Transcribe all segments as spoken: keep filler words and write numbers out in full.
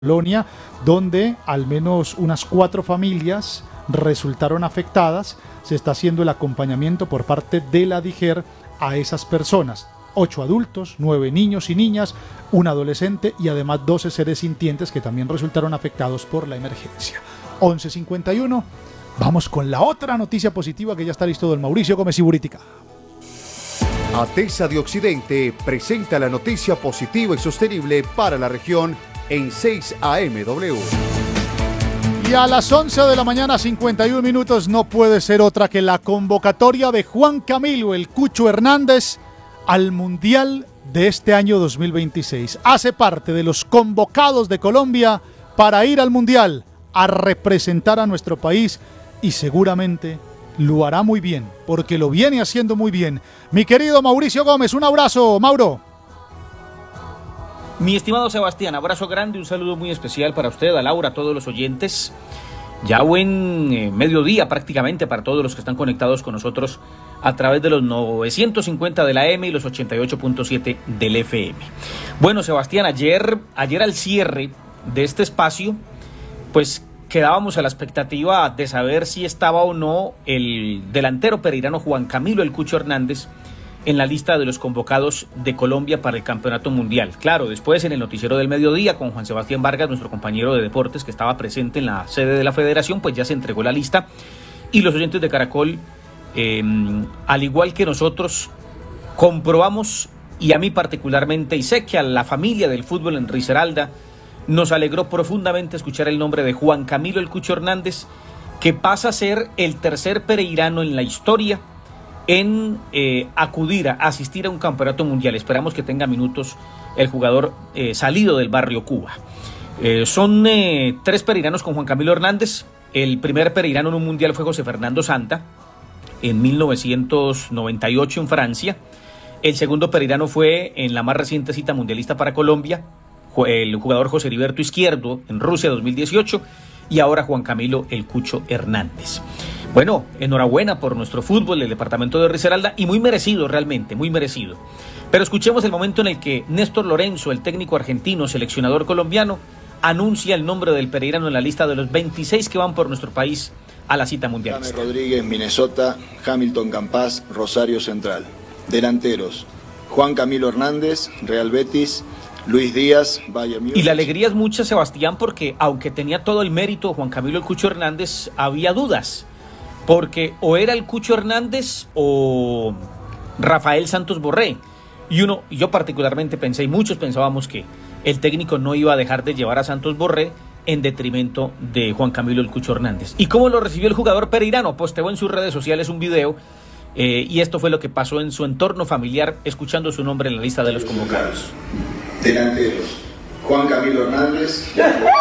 Polonia, donde al menos unas cuatro familias resultaron afectadas. Se está haciendo el acompañamiento por parte de la DIGER a esas personas. Ocho adultos, nueve niños y niñas, un adolescente y además doce seres sintientes que también resultaron afectados por la emergencia. once cincuenta y uno, vamos con la otra noticia positiva que ya está listo don Mauricio Gómez Iburítica. ATESA de Occidente presenta la noticia positiva y sostenible para la región en seis A M W. Y a las once de la mañana, cincuenta y uno minutos, no puede ser otra que la convocatoria de Juan Camilo El Cucho Hernández al Mundial de este año dos mil veintiséis. Hace parte de los convocados de Colombia para ir al Mundial a representar a nuestro país y seguramente lo hará muy bien, porque lo viene haciendo muy bien. Mi querido Mauricio Gómez, un abrazo, Mauro. Mi estimado Sebastián, abrazo grande, un saludo muy especial para usted, a Laura, a todos los oyentes. Ya buen eh, mediodía prácticamente para todos los que están conectados con nosotros a través de los novecientos cincuenta de la A M y los ochenta y ocho punto siete del F M. Bueno, Sebastián, ayer, ayer al cierre de este espacio, pues quedábamos a la expectativa de saber si estaba o no el delantero pereirano Juan Camilo El Cucho Hernández en la lista de los convocados de Colombia para el Campeonato Mundial. Claro, después en el noticiero del mediodía con Juan Sebastián Vargas, nuestro compañero de deportes que estaba presente en la sede de la federación, pues ya se entregó la lista y los oyentes de Caracol, eh, al igual que nosotros, comprobamos, y a mí particularmente, y sé que a la familia del fútbol en Risaralda nos alegró profundamente escuchar el nombre de Juan Camilo El Cucho Hernández, que pasa a ser el tercer pereirano en la historia en eh, acudir a asistir a un campeonato mundial. Esperamos que tenga minutos el jugador eh, salido del barrio Cuba. Eh, son eh, tres pereiranos con Juan Camilo Hernández. El primer pereirano en un mundial fue José Fernando Santa en mil novecientos noventa y ocho en Francia. El segundo pereirano fue en la más reciente cita mundialista para Colombia, el jugador José Heriberto Izquierdo en Rusia dos mil dieciocho, y ahora Juan Camilo El Cucho Hernández. Bueno, enhorabuena por nuestro fútbol, el departamento de Risaralda, y muy merecido realmente, muy merecido. Pero escuchemos el momento en el que Néstor Lorenzo, el técnico argentino, seleccionador colombiano, anuncia el nombre del pereirano en la lista de los veintiséis que van por nuestro país a la cita mundial. James Rodríguez, Minnesota; Hamilton Campas, Rosario Central. Delanteros: Juan Camilo Hernández, Real Betis; Luis Díaz, Bayern Múnich. Y la alegría es mucha, Sebastián, porque aunque tenía todo el mérito Juan Camilo El Cucho Hernández, había dudas. Porque o era el Cucho Hernández o Rafael Santos Borré. Y uno, yo particularmente pensé, y muchos pensábamos, que el técnico no iba a dejar de llevar a Santos Borré en detrimento de Juan Camilo El Cucho Hernández. ¿Y cómo lo recibió el jugador pereirano? Posteó en sus redes sociales un video, eh, y esto fue lo que pasó en su entorno familiar, escuchando su nombre en la lista de los convocados. Delanteros: Juan Camilo Hernández.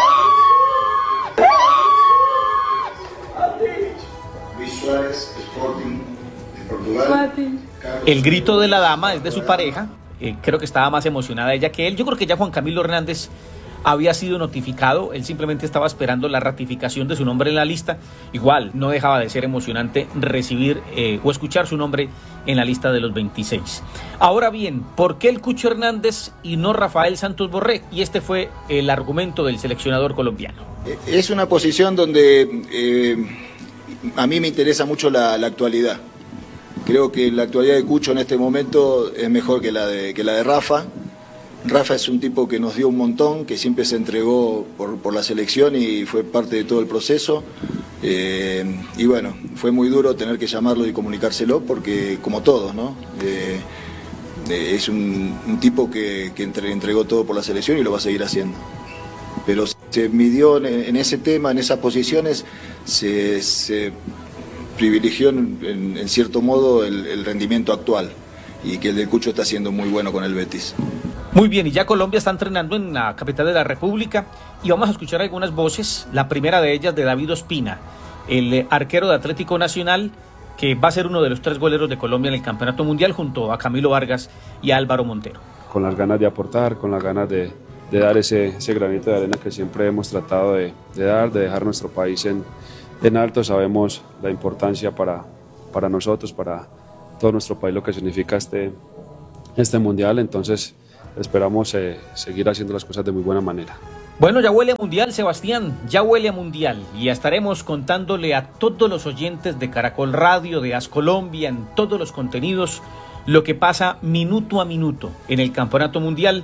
Suárez, Sporting de Portugal. El grito de la dama es de su pareja. Eh, creo que estaba más emocionada ella que él. Yo creo que ya Juan Camilo Hernández había sido notificado. Él simplemente estaba esperando la ratificación de su nombre en la lista. Igual no dejaba de ser emocionante recibir eh, o escuchar su nombre en la lista de los veintiséis. Ahora bien, ¿por qué el Cucho Hernández y no Rafael Santos Borré? Y este fue el argumento del seleccionador colombiano. Es una posición donde eh, a mí me interesa mucho la, la actualidad. Creo que la actualidad de Cucho en este momento es mejor que la de, que la de Rafa. Rafa es un tipo que nos dio un montón, que siempre se entregó por, por la selección y fue parte de todo el proceso. Eh, y bueno, fue muy duro tener que llamarlo y comunicárselo porque, como todos, ¿no? Eh, eh, es un, un tipo que, que entre, entregó todo por la selección y lo va a seguir haciendo. Pero se midió en, en ese tema, en esas posiciones, se, se privilegió en, en, en cierto modo el, el rendimiento actual, y que el de Cucho está siendo muy bueno con el Betis. Muy bien, y ya Colombia está entrenando en la capital de la República y vamos a escuchar algunas voces, la primera de ellas de David Ospina, el arquero de Atlético Nacional, que va a ser uno de los tres goleros de Colombia en el Campeonato Mundial junto a Camilo Vargas y a Álvaro Montero. Con las ganas de aportar, con las ganas de, de dar ese, ese granito de arena que siempre hemos tratado de, de dar, de dejar nuestro país en, en alto. Sabemos la importancia para, para nosotros, para todo nuestro país, lo que significa este, este Mundial, entonces esperamos eh, seguir haciendo las cosas de muy buena manera. Bueno, ya huele a mundial, Sebastián, ya huele a mundial y ya estaremos contándole a todos los oyentes de Caracol Radio, de As Colombia, en todos los contenidos, lo que pasa minuto a minuto en el Campeonato Mundial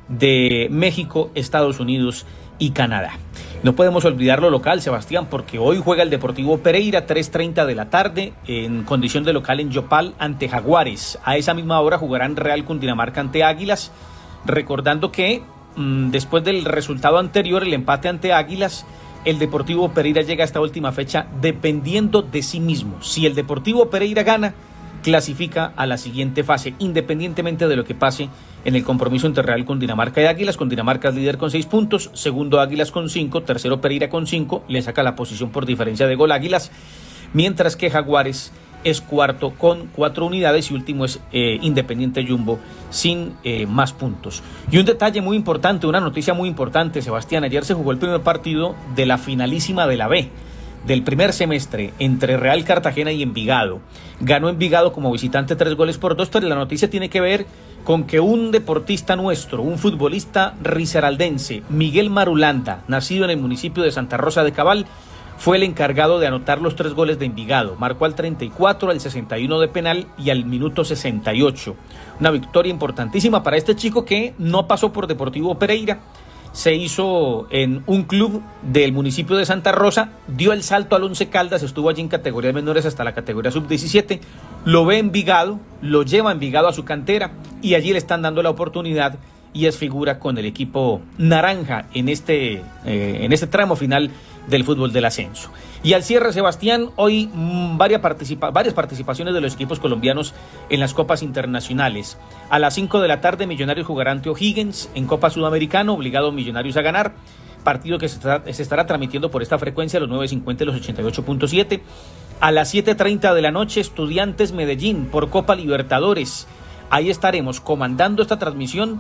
de México, Estados Unidos y Canadá. No podemos olvidar lo local, Sebastián, porque hoy juega el Deportivo Pereira, tres treinta de la tarde, en condición de local en Yopal, ante Jaguares. A esa misma hora jugarán Real Cundinamarca ante Águilas, recordando que después del resultado anterior, el empate ante Águilas, el Deportivo Pereira llega a esta última fecha dependiendo de sí mismo. Si el Deportivo Pereira gana, clasifica a la siguiente fase, independientemente de lo que pase en el compromiso entre Real Cundinamarca y Águilas. Cundinamarca es líder con seis puntos, segundo Águilas con cinco, tercero Pereira con cinco, le saca la posición por diferencia de gol Águilas, mientras que Jaguares es cuarto con cuatro unidades y último es eh, Independiente Jumbo sin eh, más puntos. Y un detalle muy importante, una noticia muy importante, Sebastián, ayer se jugó el primer partido de la finalísima de la B, del primer semestre, entre Real Cartagena y Envigado. Ganó Envigado como visitante tres goles por dos, pero la noticia tiene que ver con que un deportista nuestro, un futbolista risaraldense, Miguel Marulanda, nacido en el municipio de Santa Rosa de Cabal, fue el encargado de anotar los tres goles de Envigado. Marcó al treinta y cuatro, al sesenta y uno de penal y al minuto sesenta y ocho. Una victoria importantísima para este chico que no pasó por Deportivo Pereira, se hizo en un club del municipio de Santa Rosa, dio el salto al Once Caldas, estuvo allí en categorías menores hasta la categoría sub diecisiete, lo ve Envigado, lo lleva Envigado a su cantera y allí le están dando la oportunidad y es figura con el equipo naranja en este, eh, en este tramo final del fútbol del ascenso. Y al cierre, Sebastián, hoy mmm, varias, participa- varias participaciones de los equipos colombianos en las copas internacionales. A las cinco de la tarde, Millonarios jugará ante O'Higgins en Copa Sudamericana, obligado Millonarios a ganar, partido que se, estará, se estará transmitiendo por esta frecuencia, los nueve cincuenta y los ochenta y ocho punto siete. A las siete treinta de la noche, Estudiantes Medellín por Copa Libertadores. Ahí estaremos comandando esta transmisión.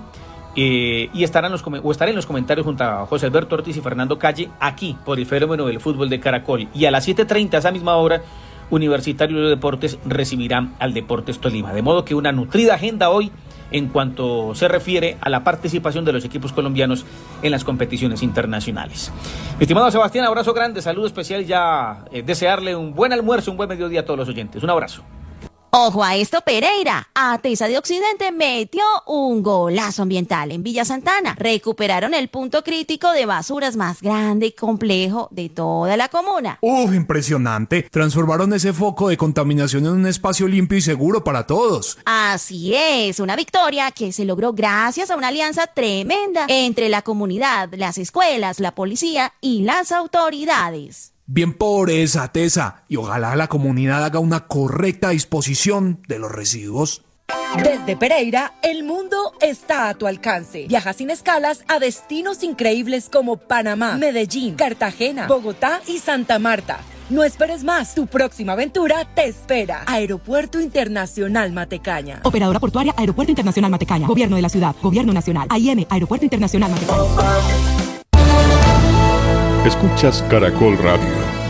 Eh, y estarán los, o estaré en los comentarios junto a José Alberto Ortiz y Fernando Calle, aquí por el fenómeno del fútbol de Caracol. Y a las siete treinta, a esa misma hora, Universitario de Deportes recibirán al Deportes Tolima. De modo que una nutrida agenda hoy en cuanto se refiere a la participación de los equipos colombianos en las competiciones internacionales. Mi estimado Sebastián, abrazo grande, saludo especial y ya eh, desearle un buen almuerzo, un buen mediodía a todos los oyentes. Un abrazo. Ojo a esto, Pereira. Atesa de Occidente metió un golazo ambiental en Villa Santana. Recuperaron el punto crítico de basuras más grande y complejo de toda la comuna. ¡Uf, impresionante! Transformaron ese foco de contaminación en un espacio limpio y seguro para todos. Así es, una victoria que se logró gracias a una alianza tremenda entre la comunidad, las escuelas, la policía y las autoridades. Bien por esa, Tesa, y ojalá la comunidad haga una correcta disposición de los residuos. Desde Pereira, el mundo está a tu alcance. Viaja sin escalas a destinos increíbles como Panamá, Medellín, Cartagena, Bogotá y Santa Marta. No esperes más, tu próxima aventura te espera. Aeropuerto Internacional Matecaña. Operadora portuaria Aeropuerto Internacional Matecaña. Gobierno de la ciudad, Gobierno Nacional. A I M, Aeropuerto Internacional Matecaña. Escuchas Caracol Radio.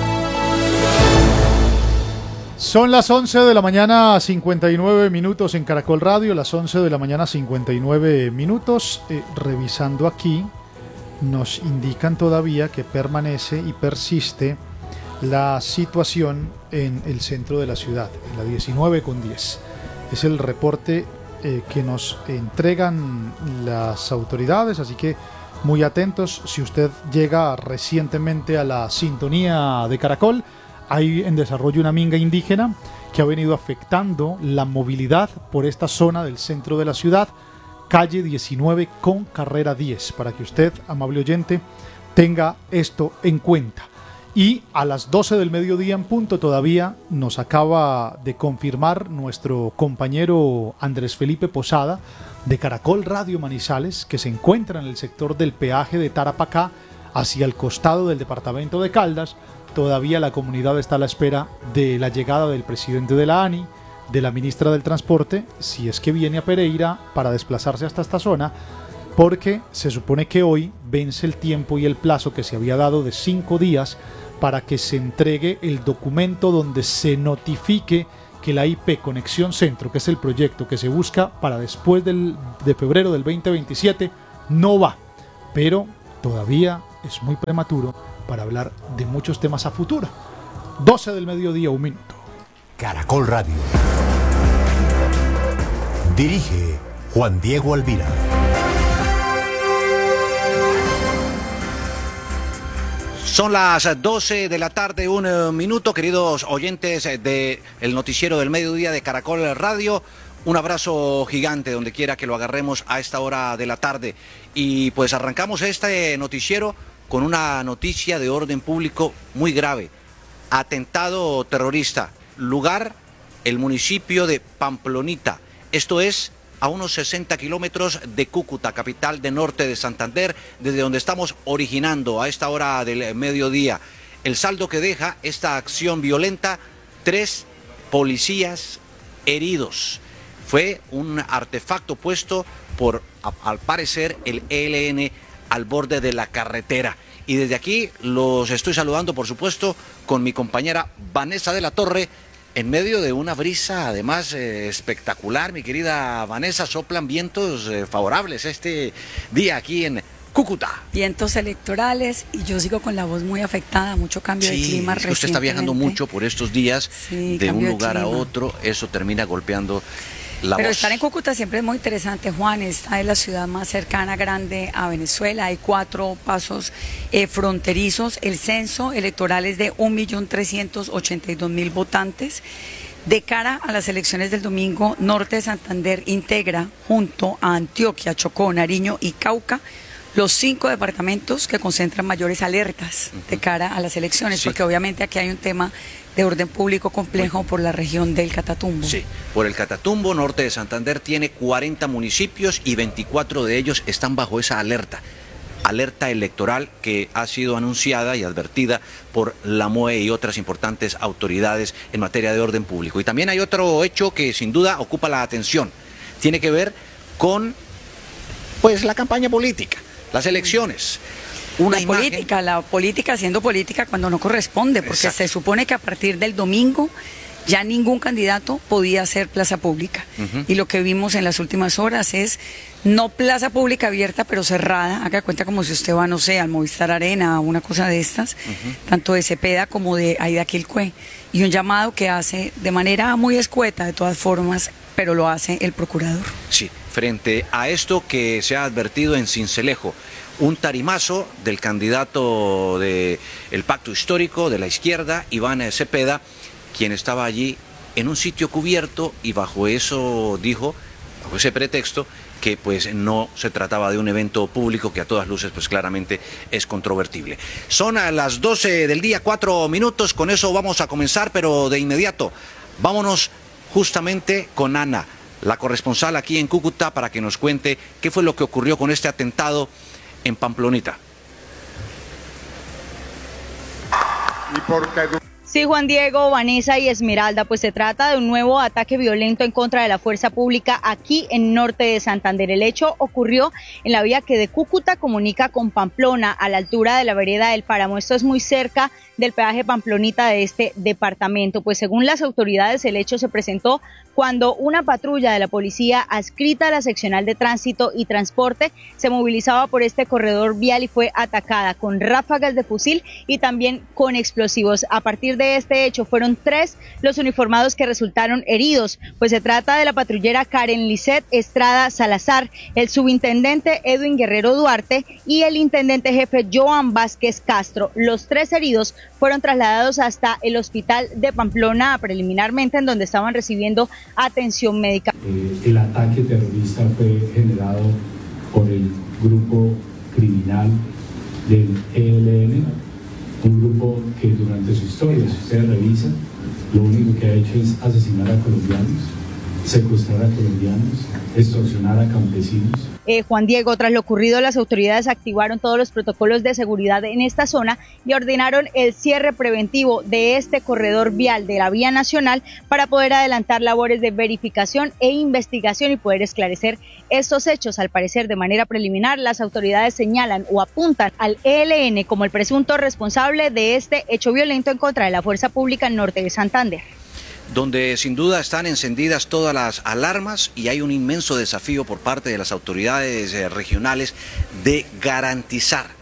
Son las once de la mañana, cincuenta y nueve minutos en Caracol Radio, las once de la mañana, cincuenta y nueve minutos. Eh, revisando aquí, nos indican todavía que permanece y persiste la situación en el centro de la ciudad, en la diecinueve con diez. Es el reporte eh, que nos entregan las autoridades, así que muy atentos. Si usted llega recientemente a la sintonía de Caracol, hay en desarrollo una minga indígena que ha venido afectando la movilidad por esta zona del centro de la ciudad, calle diecinueve con carrera diez, para que usted, amable oyente, tenga esto en cuenta. Y a las doce del mediodía en punto todavía nos acaba de confirmar nuestro compañero Andrés Felipe Posada de Caracol Radio Manizales, que se encuentra en el sector del peaje de Tarapacá hacia el costado del departamento de Caldas. Todavía la comunidad está a la espera de la llegada del presidente de la A N I, de la ministra del Transporte, si es que viene a Pereira para desplazarse hasta esta zona, porque se supone que hoy vence el tiempo y el plazo que se había dado de cinco días para que se entregue el documento donde se notifique que la I P Conexión Centro, que es el proyecto que se busca para después del, de febrero del veinte veintisiete, no va, pero todavía es muy prematuro para hablar de muchos temas a futuro. doce del mediodía, un minuto. Caracol Radio. Dirige Juan Diego Alvira. Son las doce de la tarde, un minuto, queridos oyentes del noticiero del mediodía de Caracol Radio. Un abrazo gigante donde quiera que lo agarremos a esta hora de la tarde. Y pues arrancamos este noticiero con una noticia de orden público muy grave. Atentado terrorista. Lugar, el municipio de Pamplonita. Esto es a unos sesenta kilómetros de Cúcuta, capital de Norte de Santander, desde donde estamos originando a esta hora del mediodía. El saldo que deja esta acción violenta, tres policías heridos. Fue un artefacto puesto por, al parecer, el E L N al borde de la carretera. Y desde aquí los estoy saludando, por supuesto, con mi compañera Vanessa de la Torre, en medio de una brisa, además, eh, espectacular, mi querida Vanessa. Soplan vientos eh, favorables este día aquí en Cúcuta. Vientos electorales y yo sigo con la voz muy afectada, mucho cambio sí, de clima. Es que usted está viajando mucho por estos días, sí, de un lugar a otro, eso termina golpeando la Pero voz. Estar en Cúcuta siempre es muy interesante, Juan. Esta es la ciudad más cercana, grande a Venezuela. Hay cuatro pasos eh, fronterizos. El censo electoral es de un millón trescientos ochenta y dos mil votantes. De cara a las elecciones del domingo, Norte de Santander integra, junto a Antioquia, Chocó, Nariño y Cauca, los cinco departamentos que concentran mayores alertas de cara a las elecciones, sí. Porque obviamente aquí hay un tema de orden público complejo por la región del Catatumbo. Sí, por el Catatumbo, Norte de Santander tiene cuarenta municipios y veinticuatro de ellos están bajo esa alerta, alerta electoral que ha sido anunciada y advertida por la M O E y otras importantes autoridades en materia de orden público. Y también hay otro hecho que sin duda ocupa la atención, tiene que ver con pues la campaña política, las elecciones. Una la imagen... política, la política haciendo política cuando no corresponde, porque Exacto. se supone que a partir del domingo ya ningún candidato podía hacer plaza pública. Uh-huh. Y lo que vimos en las últimas horas es no plaza pública abierta, pero cerrada. Haga cuenta como si usted va, no sé, al Movistar Arena o una cosa de estas, uh-huh. tanto de Cepeda como de Aida Quilcue. Y un llamado que hace de manera muy escueta, de todas formas, pero lo hace el procurador. Sí, frente a esto que se ha advertido en Sincelejo, un tarimazo del candidato del Pacto Histórico de la izquierda, Iván Cepeda, quien estaba allí en un sitio cubierto y bajo eso dijo, bajo ese pretexto, que pues no se trataba de un evento público que a todas luces pues claramente es controvertible. Son a las doce del día, cuatro minutos, con eso vamos a comenzar, pero de inmediato vámonos justamente con Ana, la corresponsal aquí en Cúcuta, para que nos cuente qué fue lo que ocurrió con este atentado en Pamplonita. Y porque... Sí, Juan Diego, Vanessa y Esmeralda, pues se trata de un nuevo ataque violento en contra de la fuerza pública aquí en Norte de Santander. El hecho ocurrió en la vía que de Cúcuta comunica con Pamplona, a la altura de la vereda del Páramo. Esto es muy cerca del peaje Pamplonita de este departamento. Pues según las autoridades, el hecho se presentó cuando una patrulla de la policía adscrita a la seccional de tránsito y transporte se movilizaba por este corredor vial y fue atacada con ráfagas de fusil y también con explosivos. A partir de este hecho fueron tres los uniformados que resultaron heridos, pues se trata de la patrullera Karen Lisset Estrada Salazar, el subintendente Edwin Guerrero Duarte y el intendente jefe Joan Vázquez Castro. Los tres heridos fueron trasladados hasta el hospital de Pamplona preliminarmente, en donde estaban recibiendo atención médica. Eh, el ataque terrorista fue generado por el grupo criminal del E L N, un grupo que durante su historia, si ustedes revisan, lo único que ha hecho es asesinar a colombianos, secuestrar a colombianos, extorsionar a campesinos. Eh, Juan Diego, tras lo ocurrido, las autoridades activaron todos los protocolos de seguridad en esta zona y ordenaron el cierre preventivo de este corredor vial de la vía nacional para poder adelantar labores de verificación e investigación y poder esclarecer estos hechos. Al parecer, de manera preliminar, las autoridades señalan o apuntan al E L N como el presunto responsable de este hecho violento en contra de la fuerza pública en Norte de Santander, donde sin duda están encendidas todas las alarmas y hay un inmenso desafío por parte de las autoridades eh, regionales de garantizar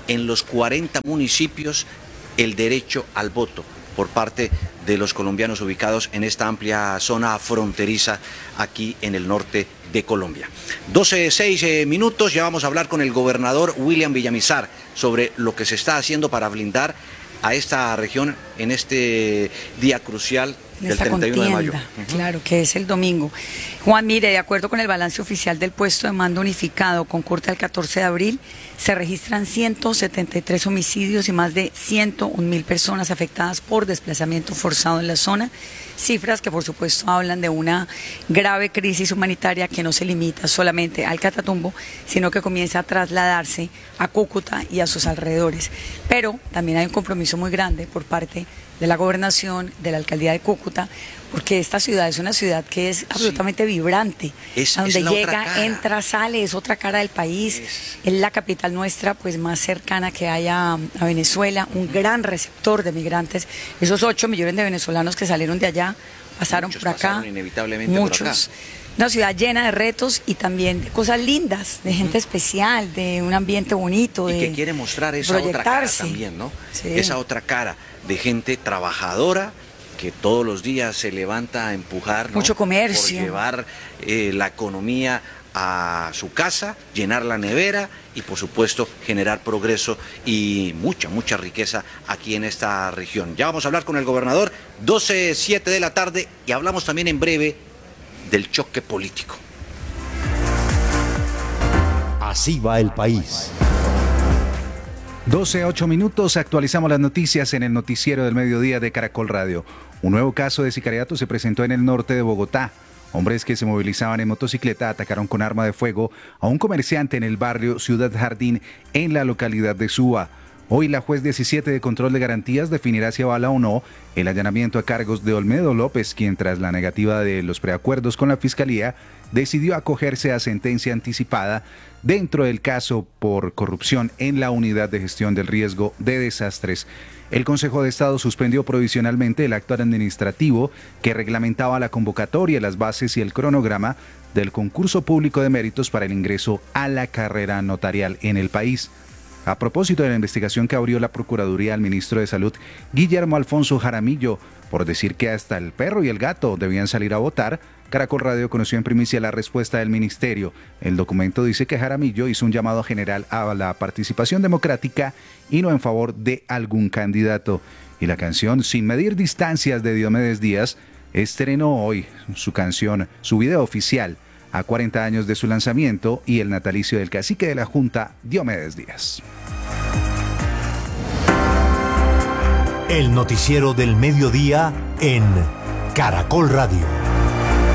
en los cuarenta municipios el derecho al voto por parte de los colombianos ubicados en esta amplia zona fronteriza aquí en el norte de Colombia. doce, seis eh, minutos, ya vamos a hablar con el gobernador William Villamizar sobre lo que se está haciendo para blindar a esta región en este día crucial del treinta y uno de mayo. Claro, que es el domingo. Juan, mire, de acuerdo con el balance oficial del puesto de mando unificado con corte al catorce de abril, se registran ciento setenta y tres homicidios y más de ciento un mil personas afectadas por desplazamiento forzado en la zona. Cifras que por supuesto hablan de una grave crisis humanitaria que no se limita solamente al Catatumbo, sino que comienza a trasladarse a Cúcuta y a sus alrededores. Pero también hay un compromiso muy grande por parte de la gobernación, de la alcaldía de Cúcuta, porque esta ciudad es una ciudad que es absolutamente sí. vibrante, es, a donde es llega, entra, sale, es otra cara del país, es, es la capital nuestra pues más cercana que hay a, a Venezuela, un gran receptor de migrantes, esos ocho millones de venezolanos que salieron de allá, pasaron muchos por acá, pasaron inevitablemente muchos. Por acá. Una ciudad llena de retos y también de cosas lindas, de gente uh-huh. especial, de un ambiente bonito. Y de que quiere mostrar esa otra cara también, ¿no? Sí. Esa otra cara de gente trabajadora que todos los días se levanta a empujar, ¿no? Mucho comercio. Por llevar eh, la economía a su casa, llenar la nevera y por supuesto generar progreso y mucha, mucha riqueza aquí en esta región. Ya vamos a hablar con el gobernador, doce, siete de la tarde, y hablamos también en breve del choque político. Así va el país. doce, ocho minutos, actualizamos las noticias en el noticiero del mediodía de Caracol Radio. Un nuevo caso de sicariato se presentó en el norte de Bogotá. Hombres que se movilizaban en motocicleta atacaron con arma de fuego a un comerciante en el barrio Ciudad Jardín, en la localidad de Suba. Hoy la juez diecisiete de control de garantías definirá si avala o no el allanamiento a cargos de Olmedo López, quien tras la negativa de los preacuerdos con la Fiscalía decidió acogerse a sentencia anticipada dentro del caso por corrupción en la Unidad de Gestión del Riesgo de Desastres. El Consejo de Estado suspendió provisionalmente el acto administrativo que reglamentaba la convocatoria, las bases y el cronograma del concurso público de méritos para el ingreso a la carrera notarial en el país. A propósito de la investigación que abrió la Procuraduría al ministro de Salud, Guillermo Alfonso Jaramillo, por decir que hasta el perro y el gato debían salir a votar, Caracol Radio conoció en primicia la respuesta del ministerio. El documento dice que Jaramillo hizo un llamado general a la participación democrática y no en favor de algún candidato. Y la canción Sin Medir Distancias de Diomedes Díaz estrenó hoy su canción, su video oficial, a cuarenta años de su lanzamiento y el natalicio del cacique de la Junta, Diomedes Díaz. El noticiero del mediodía en Caracol Radio.